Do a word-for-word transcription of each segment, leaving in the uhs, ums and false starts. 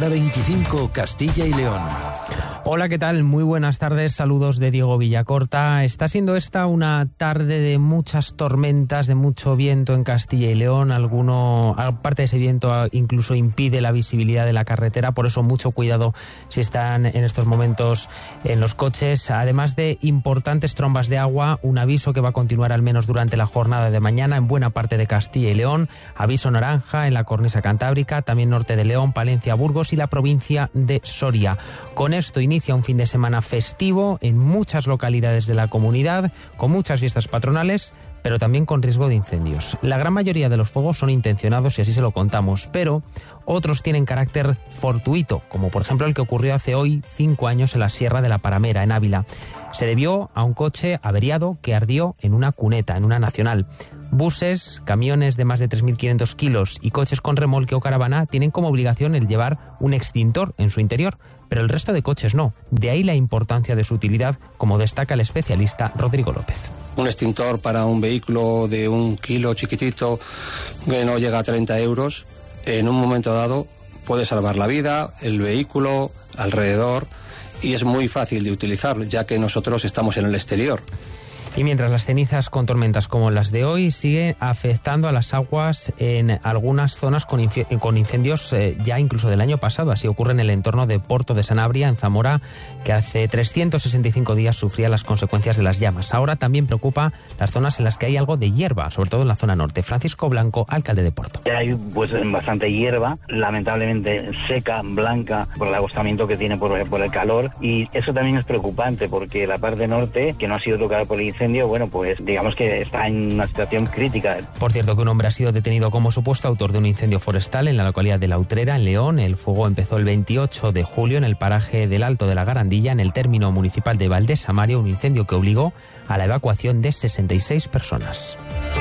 Hora veinticinco, Castilla y León. Hola, ¿qué tal? Muy buenas tardes, saludos de Diego Villacorta. Está siendo esta una tarde de muchas tormentas, de mucho viento en Castilla y León. Alguno, aparte de ese viento, incluso impide la visibilidad de la carretera, por eso mucho cuidado si están en estos momentos en los coches. Además de importantes trombas de agua, un aviso que va a continuar al menos durante la jornada de mañana en buena parte de Castilla y León. Aviso naranja en la cornisa cantábrica, también norte de León, Palencia, Burgos y la provincia de Soria. Con esto inicia un fin de semana festivo en muchas localidades de la comunidad, con muchas fiestas patronales, pero también con riesgo de incendios. La gran mayoría de los fuegos son intencionados y así se lo contamos, pero otros tienen carácter fortuito, como por ejemplo el que ocurrió hace hoy cinco años en la Sierra de la Paramera, en Ávila. Se debió a un coche averiado que ardió en una cuneta, en una nacional. Buses, camiones de más de tres mil quinientos kilos y coches con remolque o caravana tienen como obligación el llevar un extintor en su interior, pero el resto de coches no. De ahí la importancia de su utilidad, como destaca el especialista Rodrigo López. Un extintor para un vehículo de un kilo chiquitito que no llega a treinta euros, en un momento dado puede salvar la vida, el vehículo, alrededor, y es muy fácil de utilizar, ya que nosotros estamos en el exterior. Y mientras las cenizas con tormentas como las de hoy siguen afectando a las aguas en algunas zonas con, inci- con incendios eh, ya incluso del año pasado. Así ocurre en el entorno de Porto de Sanabria, en Zamora, que hace trescientos sesenta y cinco días sufría las consecuencias de las llamas. Ahora también preocupa las zonas en las que hay algo de hierba, sobre todo en la zona norte. Francisco Blanco, alcalde de Porto. Hay pues bastante hierba, lamentablemente seca, blanca, por el agostamiento que tiene por, por el calor, y eso también es preocupante porque la parte norte, que no ha sido tocada por el incendio, bueno, pues digamos que está en una situación crítica. Por cierto, que un hombre ha sido detenido como supuesto autor de un incendio forestal en la localidad de La Utrera, en León. El fuego empezó el veintiocho de julio en el paraje del Alto de la Garandilla, en el término municipal de Valdesamaria, un incendio que obligó a la evacuación de sesenta y seis personas.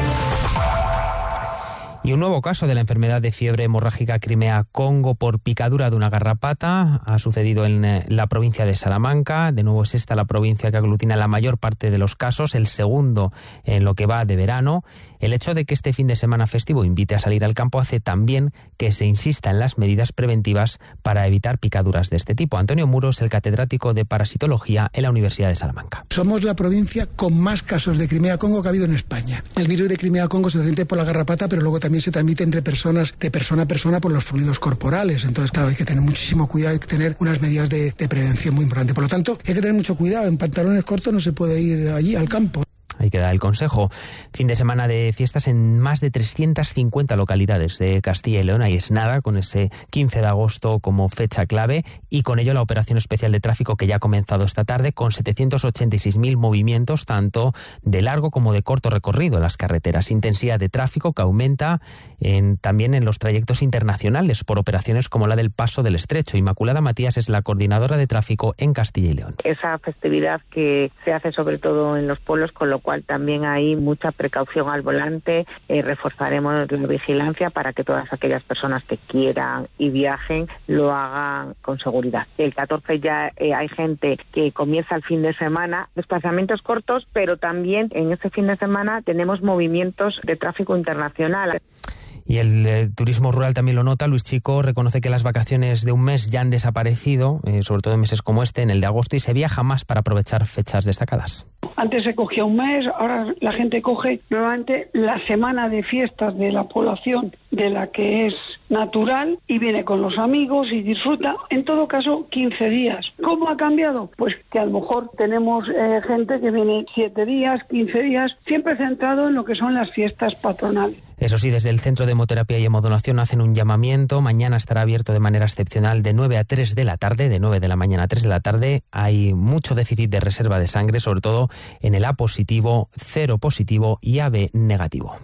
Y un nuevo caso de la enfermedad de fiebre hemorrágica Crimea-Congo por picadura de una garrapata ha sucedido en la provincia de Salamanca. De nuevo es esta la provincia que aglutina la mayor parte de los casos, el segundo en lo que va de verano. El hecho de que este fin de semana festivo invite a salir al campo hace también que se insista en las medidas preventivas para evitar picaduras de este tipo. Antonio Muros, el catedrático de parasitología en la Universidad de Salamanca. Somos la provincia con más casos de Crimea-Congo que ha habido en España. El virus de Crimea-Congo se transmite por la garrapata, pero luego también se transmite entre personas, de persona a persona, por los fluidos corporales. Entonces, claro, hay que tener muchísimo cuidado, hay que tener unas medidas de, de prevención muy importantes. Por lo tanto, hay que tener mucho cuidado. En pantalones cortos no se puede ir allí al campo. Ahí queda el consejo. Fin de semana de fiestas en más de trescientas cincuenta localidades de Castilla y León. Ahí es nada, con ese quince de agosto como fecha clave, y con ello la operación especial de tráfico que ya ha comenzado esta tarde, con setecientos ochenta y seis mil movimientos, tanto de largo como de corto recorrido en las carreteras. Intensidad de tráfico que aumenta en, también en los trayectos internacionales por operaciones como la del Paso del Estrecho. Inmaculada Matías es la coordinadora de tráfico en Castilla y León. Esa festividad que se hace sobre todo en los pueblos, con lo cual también hay mucha precaución al volante. Eh, reforzaremos la vigilancia para que todas aquellas personas que quieran y viajen lo hagan con seguridad. El catorce ya eh, hay gente que comienza el fin de semana, desplazamientos cortos, pero también en este fin de semana tenemos movimientos de tráfico internacional. Y el eh, turismo rural también lo nota. Luis Chico reconoce que las vacaciones de un mes ya han desaparecido, eh, sobre todo en meses como este, en el de agosto, y se viaja más para aprovechar fechas destacadas. Antes se cogía un mes, ahora la gente coge nuevamente la semana de fiestas de la población, de la que es natural, y viene con los amigos y disfruta, en todo caso, quince días. ¿Cómo ha cambiado? Pues que a lo mejor tenemos eh, gente que viene siete días, quince días, siempre centrado en lo que son las fiestas patronales. Eso sí, desde el Centro de Hemoterapia y Hemodonación hacen un llamamiento. Mañana estará abierto de manera excepcional de nueve a tres de la tarde, de nueve de la mañana a tres de la tarde. Hay mucho déficit de reserva de sangre, sobre todo en el A positivo, cero positivo y A B negativo.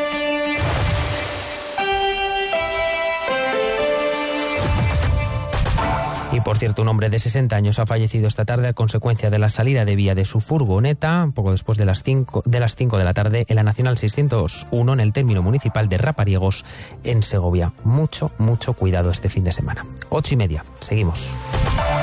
Y por cierto, un hombre de sesenta años ha fallecido esta tarde a consecuencia de la salida de vía de su furgoneta, poco después de las cinco de las cinco de la tarde, en la Nacional seiscientos uno, en el término municipal de Rapariegos, en Segovia. Mucho, mucho cuidado este fin de semana. Ocho y media. Seguimos.